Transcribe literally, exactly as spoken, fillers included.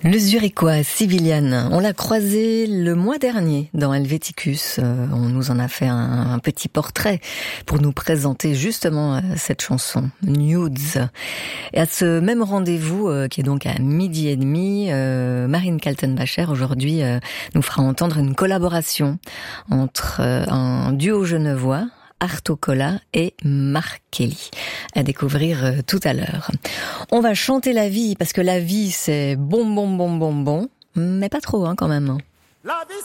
Le Zurichois Civilian, on l'a croisé le mois dernier dans Helveticus. Euh, on nous en a fait un, un petit portrait pour nous présenter justement cette chanson, Nudes. Et à ce même rendez-vous, euh, qui est donc à midi et demi, euh, Marine Kaltenbacher aujourd'hui euh, nous fera entendre une collaboration entre euh, un duo genevois, Artocola et Mark Kelly, à découvrir euh, tout à l'heure. On va chanter la vie, parce que la vie c'est bon, bon, bon, bon, bon, mais pas trop hein, quand même. La vie